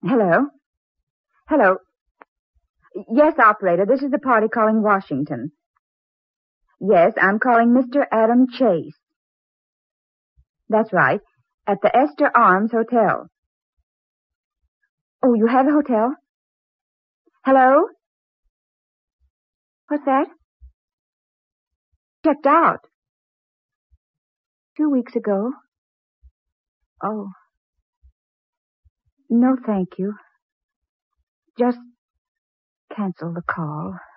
Hello? Hello? Yes, operator, this is the party calling Washington. Yes, I'm calling Mr. Adam Chase. That's right, at the Esther Arms Hotel. Oh, you have a hotel? Hello? What's that? Checked out. 2 weeks ago. Oh. No, thank you. Just cancel the call.